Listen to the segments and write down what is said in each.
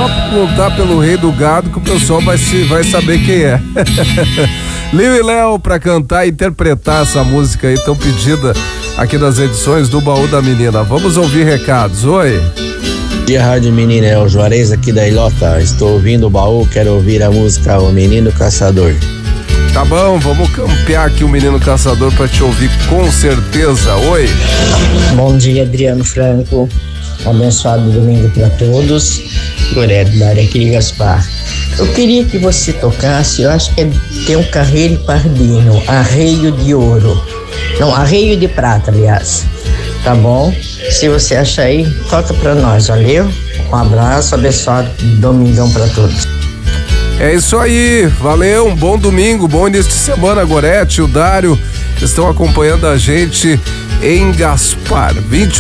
só perguntar pelo Rei do Gado que o pessoal vai saber quem é. Liu e Léo pra cantar e interpretar essa música aí tão pedida aqui nas edições do Baú da Menina. Vamos ouvir recados. Oi. Bom dia, Rádio Menina, é o Juarez aqui da Ilota. Estou ouvindo o baú, quero ouvir a música O Menino Caçador. Tá bom, vamos campear aqui o Menino Caçador pra te ouvir com certeza. Oi. Bom dia, Adriano Franco. Abençoado domingo pra todos. Goredo da área aqui de Gaspar. Eu queria que você tocasse, eu acho que tem um Carreiro Pardinho, Arreio de Ouro. Não, Arreio de Prata, aliás. Tá bom? Se você achar aí, toca pra nós, valeu? Um abraço, abençoado domingão pra todos. É isso aí, valeu, um bom domingo, bom início de semana. Gorete, o Dário estão acompanhando a gente em Gaspar.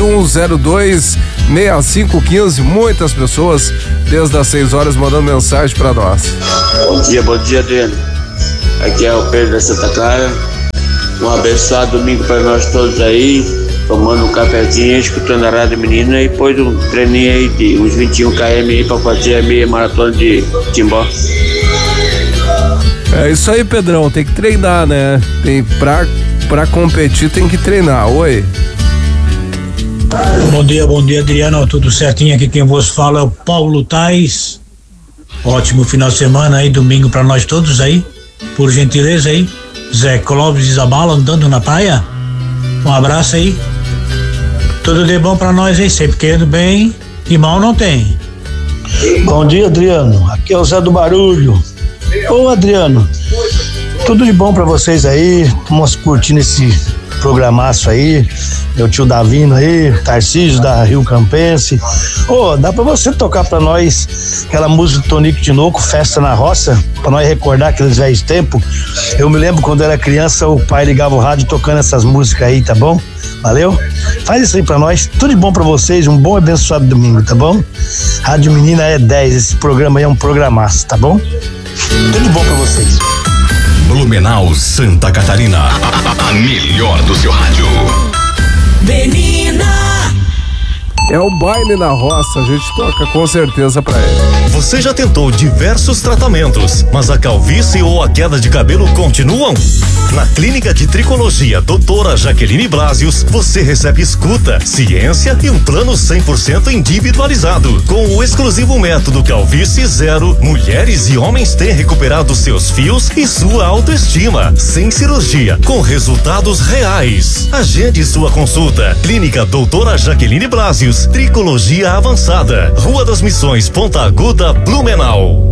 2102-6515, muitas pessoas desde as 6 horas mandando mensagem para nós. Bom dia, Adriano. Aqui é o Pedro da Santa Clara. Um abençoado domingo para nós todos aí, tomando um cafezinho, escutando a Rádio Menina e depois um treininho aí de uns 21 km aí para fazer a meia maratona de Timbó. É isso aí, Pedrão, tem que treinar, né? Pra competir tem que treinar. Oi. Bom dia, Adriano, tudo certinho? Aqui quem vos fala é o Paulo Tais. Ótimo final de semana aí, domingo pra nós todos aí, por gentileza aí. Zé Clóvis e Isabala andando na praia. Um abraço aí. Tudo de bom pra nós aí, sempre querendo bem e mal não tem. Bom dia, Adriano, aqui é o Zé do Barulho. Ô, Adriano, tudo de bom pra vocês aí, estamos curtindo esse programaço aí, meu tio Davino aí, Tarcísio da Rio Campense. Ô, dá pra você tocar pra nós aquela música do Tonico Tinoco, Festa na Roça, pra nós recordar aqueles velhos tempos. Eu me lembro quando era criança, o pai ligava o rádio tocando essas músicas aí, tá bom? Valeu? Faz isso aí pra nós, tudo de bom pra vocês, um bom e abençoado domingo, tá bom? Rádio Menina é 10, esse programa aí é um programaço, tá bom? Tudo de bom pra vocês. Blumenau, Santa Catarina, a melhor do seu rádio. Menina! É o baile na roça, a gente toca com certeza pra ele. Você já tentou diversos tratamentos, mas a calvície ou a queda de cabelo continuam? Na Clínica de Tricologia Doutora Jaqueline Blasius, você recebe escuta, ciência e um plano 100% individualizado. Com o exclusivo método Calvície Zero, mulheres e homens têm recuperado seus fios e sua autoestima, sem cirurgia, com resultados reais. Agende sua consulta. Clínica Doutora Jaqueline Blasius, Tricologia Avançada, Rua das Missões, Ponta Aguda, Blumenau.